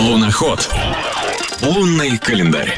Луноход. Лунный календарь.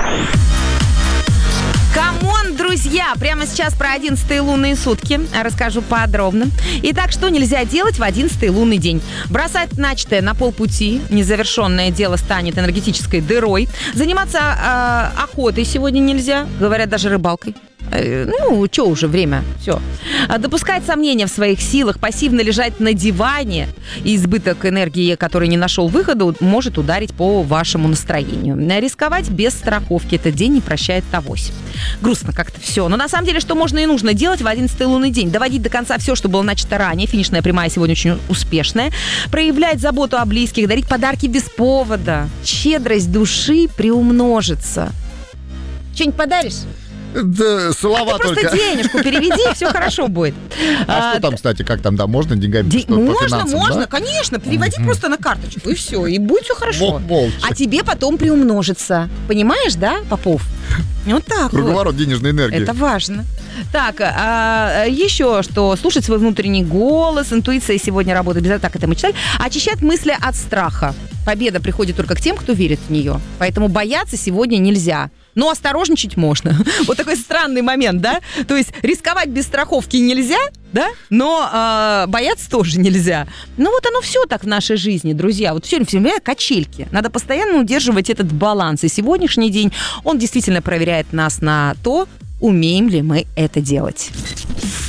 Камон, друзья! Прямо сейчас про 11-е лунные сутки расскажу подробно. Итак, что нельзя делать в 11-й лунный день? Бросать начатое на полпути, незавершенное дело станет энергетической дырой. Заниматься охотой сегодня нельзя, говорят, даже рыбалкой. Что уже, время, все. Допускать сомнения в своих силах, пассивно лежать на диване, и избыток энергии, который не нашел выхода, может ударить по вашему настроению. Рисковать без страховки этот день не прощает авось. Грустно как-то все. Но на самом деле, что можно и нужно делать в 11-й лунный день? Доводить до конца все, что было начато ранее. Финишная прямая сегодня очень успешная. Проявлять заботу о близких, дарить подарки без повода. Щедрость души приумножится. Что-нибудь подаришь? Да, слова ты только. Просто денежку переведи, и все хорошо будет. А что там, кстати, как там, да, можно деньгами? Можно, да? Конечно. Переводи просто на карточку, и все, и будет все хорошо. Молча. А тебе потом приумножится. Понимаешь, да, Попов? Вот так Круговорот денежной энергии. Это важно. Так, еще что? Слушать свой внутренний голос. Интуиция сегодня работает без так это мы читали. Очищать мысли от страха. Победа приходит только к тем, кто верит в нее. Поэтому бояться сегодня нельзя. Но осторожничать можно. Вот такой странный момент, да? То есть рисковать без страховки нельзя, да? Но бояться тоже нельзя. Ну вот оно все так в нашей жизни, друзья. Вот все время качельки. Надо постоянно удерживать этот баланс. И сегодняшний день, он действительно проверяет нас на то, умеем ли мы это делать.